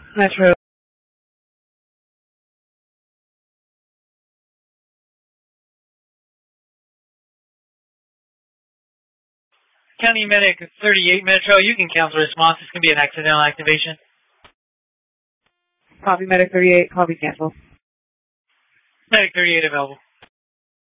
Metro. County Medic 38 Metro, you can cancel response. This can be an accidental activation. Copy Medic 38, copy cancel. Medic 38 available.